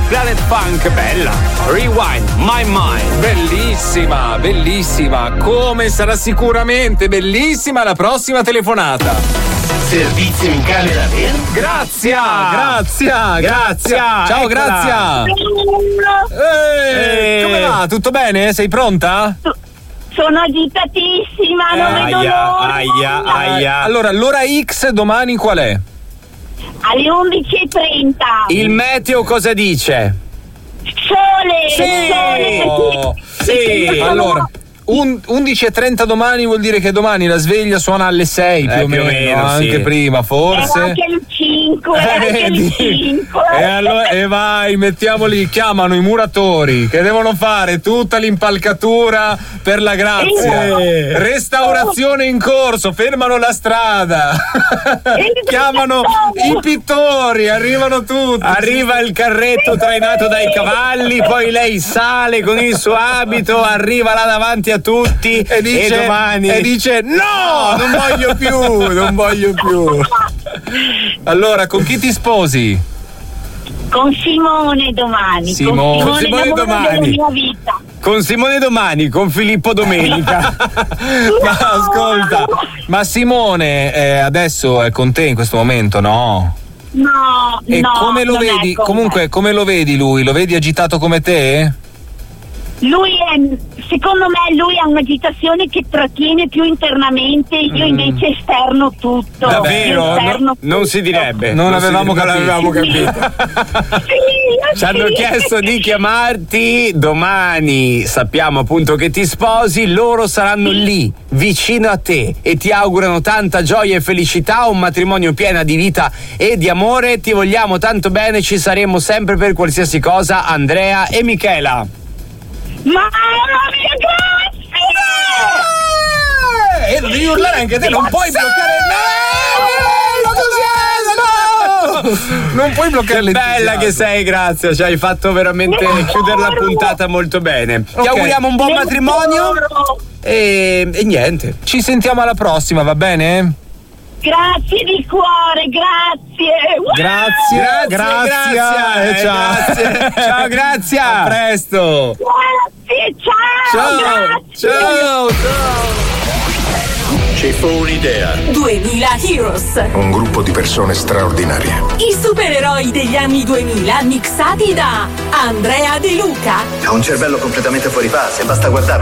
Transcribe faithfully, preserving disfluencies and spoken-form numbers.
Planet Funk, bella. Rewind, My Mind, bellissima, bellissima. Come sarà sicuramente bellissima la prossima telefonata. Servizio in camera verde. Grazie, grazie, grazie. Ciao, grazie. Ehi, come va? Tutto bene? Sei pronta? Sono agitatissima, non Eh, vedo aia, l'ora. aia, aia. Allora, l'ora X domani qual è? Alle undici e trenta. Il meteo cosa dice? Sole, sole. Oh, sì. Allora, un- undici e trenta domani vuol dire che domani la sveglia suona alle sei più Eh, o più o meno, meno, anche sì. prima, forse. E anche alle cinque, Eh, anche alle di- cinque. E, allora, e vai, mettiamoli, chiamano i muratori che devono fare tutta l'impalcatura per la grazia. Eh. Restaurazione in corso, fermano la strada. Chiamano i pittori, arrivano tutti. Arriva il carretto trainato dai cavalli, poi lei sale con il suo abito, arriva là davanti a tutti E dice, e domani e dice no, non voglio più, non voglio più. Allora, con chi ti sposi? Con Simone domani. Simone. Con Con Simone l'amore domani. della mia vita. con Simone domani, con Filippo domenica. Ma ascolta, ma Simone eh, adesso è con te in questo momento, no? No, E no. come lo non è vedi? con Comunque, me. come lo vedi lui? Lo vedi agitato come te? Lui è, secondo me, lui ha un'agitazione che trattiene più internamente, io invece esterno tutto. Davvero? Esterno No, non tutto. si direbbe. Non avevamo si, non capito. l'avevamo capito. Sì, Ci hanno sì. chiesto di chiamarti domani, sappiamo appunto che ti sposi, loro saranno lì, vicino a te e ti augurano tanta gioia e felicità, un matrimonio pieno di vita e di amore, ti vogliamo tanto bene, ci saremo sempre per qualsiasi cosa, Andrea e Michela. Mamma mia, grazie! E lo devi urlare anche te, non puoi bloccare no! Non puoi bloccare Che bella che sei, grazie, ci hai fatto veramente chiudere la puntata molto bene. Ti Ok. auguriamo un buon matrimonio e, e niente. Ci sentiamo alla prossima, va bene? Grazie di cuore, grazie! Grazie, Grazie, grazie, grazie, eh, ciao. grazie. Ciao, grazie. A presto. Grazie, ciao! Ciao, grazie. ciao, ciao. Ci fu un'idea. duemila Heroes, Un gruppo di persone straordinarie. i supereroi degli anni duemila mixati da Andrea De Luca, Ha un cervello completamente fuori fase, basta guardarlo.